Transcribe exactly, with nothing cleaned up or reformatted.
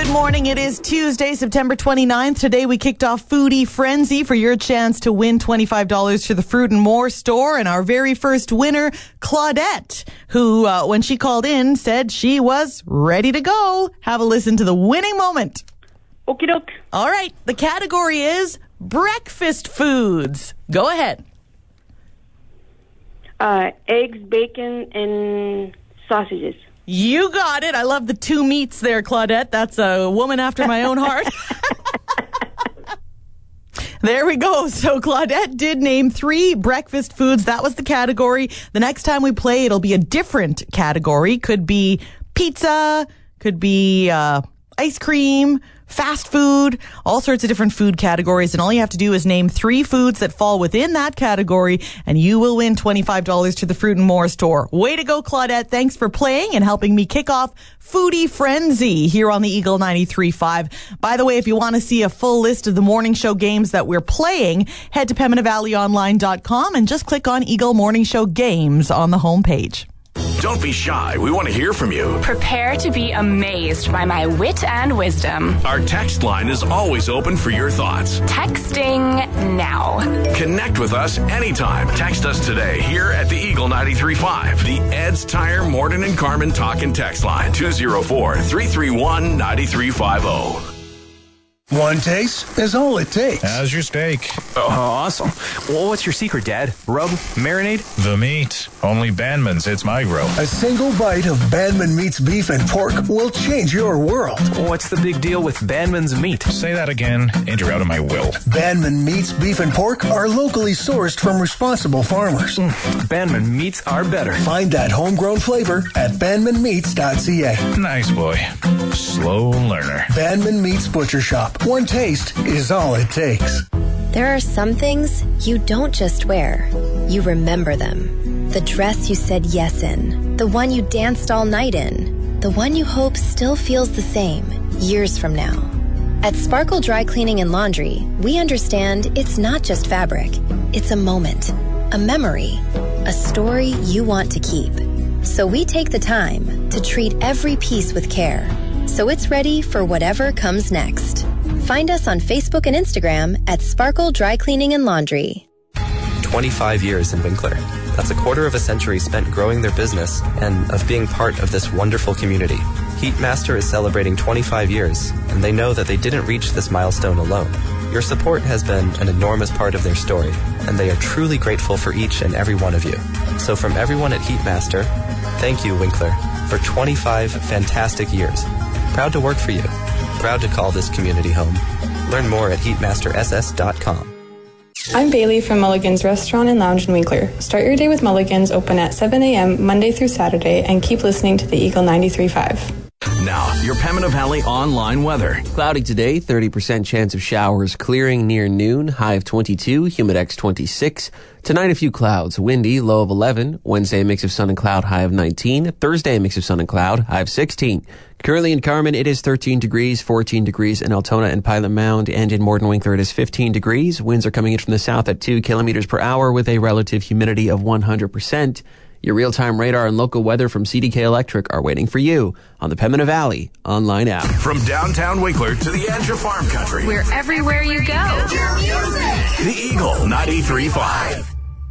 Good morning. It is Tuesday, September twenty-ninth. Today we kicked off Foodie Frenzy for your chance to win twenty-five dollars to the Fruit and More store. And our very first winner, Claudette, who, uh, when she called in, said she was ready to go. Have a listen to the winning moment. Okie doke. All right. The category is breakfast foods. Go ahead. Uh, eggs, bacon, and sausages. You got it. I love the two meats there, Claudette. That's a woman after my own heart. There we go. So Claudette did name three breakfast foods. That was the category. The next time we play, it'll be a different category. Could be pizza, could be uh, ice cream, fast food, all sorts of different food categories. And all you have to do is name three foods that fall within that category, and you will win twenty-five dollars to the Fruit and More store. Way to go, Claudette. Thanks for playing and helping me kick off Foodie Frenzy here on the Eagle ninety-three point five. By the way, if you want to see a full list of the morning show games that we're playing, head to Pembina Valley Online dot com and just click on Eagle Morning Show Games on the homepage. Don't be shy. We want to hear from you. Prepare to be amazed by my wit and wisdom. Our text line is always open for your thoughts. Texting now. Connect with us anytime. Text us today here at the Eagle ninety-three point five. The Ed's Tire Morton and Carmen Talk and Text line. two oh four, three three one, nine three five oh. One taste is all it takes. How's your steak? Oh, awesome. Well, what's your secret, Dad? Rub? Marinade? The meat. Only Bandman's hits my grill. A single bite of Bandman Meat's beef and pork will change your world. What's the big deal with Bandman's meat? Say that again, and you're out of my will. Bandman Meat's beef and pork are locally sourced from responsible farmers. Mm, Bandman Meats are better. Find that homegrown flavor at bandman meats dot c a. Nice boy. Slow learner. Bandman Meats Butcher Shop. One taste is all it takes. There are some things you don't just wear. You remember them. The dress you said yes in. The one you danced all night in. The one you hope still feels the same years from now. At Sparkle Dry Cleaning and Laundry, we understand it's not just fabric. It's a moment, a memory, a story you want to keep. So we take the time to treat every piece with care, so it's ready for whatever comes next. Find us on Facebook and Instagram at Sparkle Dry Cleaning and Laundry. twenty-five years in Winkler. That's a quarter of a century spent growing their business and of being part of this wonderful community. Heatmaster is celebrating twenty-five years, and they know that they didn't reach this milestone alone. Your support has been an enormous part of their story, and they are truly grateful for each and every one of you. So from everyone at Heatmaster, thank you, Winkler, for twenty-five fantastic years. Proud to work for you. Proud to call this community home. Learn more at heatmaster s s dot com. I'm Bailey from Mulligan's Restaurant and Lounge in Winkler. Start your day with Mulligan's, open at seven a.m. Monday through Saturday, and keep listening to the Eagle ninety-three point five. Now, your Pembina Valley online weather. Cloudy today, thirty percent chance of showers, clearing near noon, high of twenty-two, humidex twenty-six. Tonight, a few clouds, windy, low of eleven. Wednesday, a mix of sun and cloud, high of nineteen. Thursday, a mix of sun and cloud, high of sixteen. Currently in Carmen, it is thirteen degrees, fourteen degrees in Altona and Pilot Mound, and in Morton Winkler, it is fifteen degrees. Winds are coming in from the south at two kilometers per hour with a relative humidity of one hundred percent. Your real-time radar and local weather from C D K Electric are waiting for you on the Pembina Valley online app. From downtown Winkler to the edge of farm country. We're everywhere you go. The Eagle ninety-three point five.